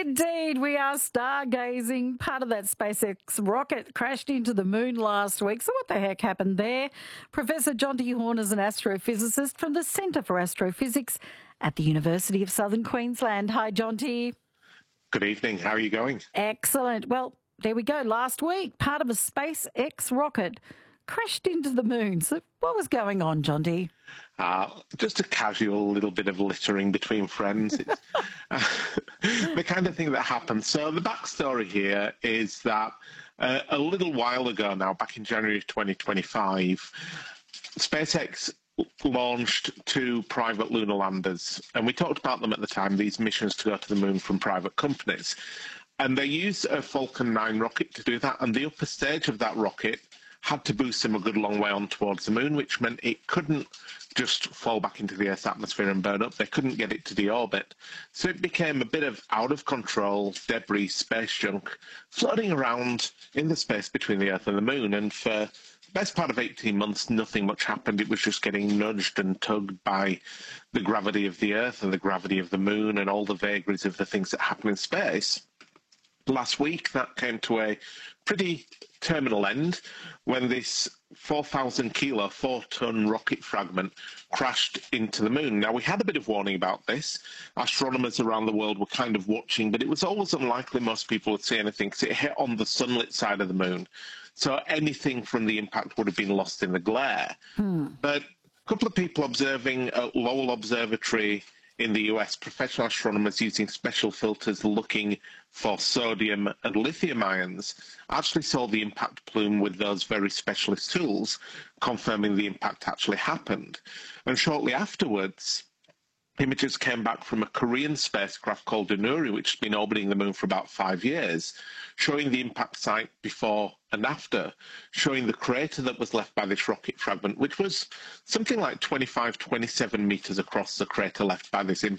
Indeed, we are stargazing. Part of that SpaceX rocket crashed into the moon last week. So what the heck happened there? Professor Jonty Horn is an astrophysicist from the Centre for Astrophysics at the University of Southern Queensland. Hi, Jonty. Good evening. How are you going? Excellent. Well, there we go. Last week, part of a SpaceX rocket crashed into the moon. So what was going on, Jonty? Just a casual little bit of littering between friends. It's, the kind of thing that happens. So the backstory here is that a little while ago now, back in January of 2025, SpaceX launched 2 private lunar landers. And we talked about them at the time, these missions to go to the moon from private companies. And they used a Falcon 9 rocket to do that. And the upper stage of that rocket had to boost them a good long way on towards the moon, which meant it couldn't just fall back into the Earth's atmosphere and burn up. They couldn't get it to deorbit. So it became a bit of out-of-control debris, space junk, floating around in the space between the Earth and the moon. And for the best part of 18 months, nothing much happened. It was just getting nudged and tugged by the gravity of the Earth and the gravity of the moon and all the vagaries of the things that happen in space. Last week, that came to a pretty terminal end when this 4,000 kilo, 4-ton rocket fragment crashed into the moon. Now, we had a bit of warning about this. Astronomers around the world were kind of watching, but it was always unlikely most people would see anything because it hit on the sunlit side of the moon. So anything from the impact would have been lost in the glare. But a couple of people observing at Lowell Observatory in the US, professional astronomers using special filters looking for sodium and lithium ions, actually saw the impact plume with those very specialist tools, confirming the impact actually happened. And shortly afterwards, images came back from a Korean spacecraft called Danuri, which has been orbiting the moon for about 5 years, showing the impact site before and after, showing the crater that was left by this rocket fragment, which was something like 25, 27 meters across, the crater left by this impact.